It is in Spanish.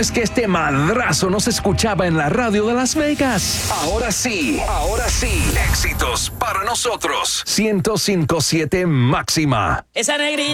es que este madrazo no se escuchaba en la radio de Las Vegas. Ahora sí. Éxitos para nosotros. 105.7 máxima. Esa negrita